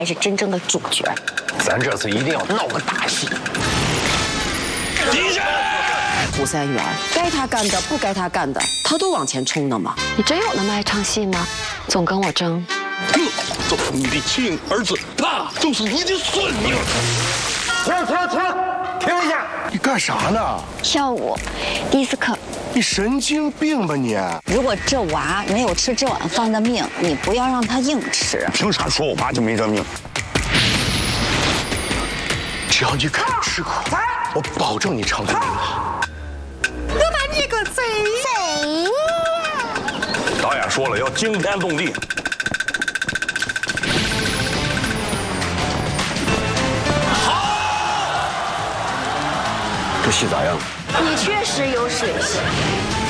才是真正的主角。 咱这次一定要闹个大戏。 敌人！ 胡三元该他干的不该他干的，他都往前冲的嘛。 你真有那么爱唱戏吗？总跟我争。 这就是你的亲儿子，那就是你的孙女。 停一下！ 你干啥呢？ 跳舞，迪斯科。 你神经病吧你！ 如果这娃没有吃这碗饭的命，你不要让他硬吃。 凭啥说我妈就没这命？ 只要你肯吃苦，我保证你唱得更好。 我把你个贼！ 导演说了，要惊天动地。 这戏咋样？ 你确实有水性。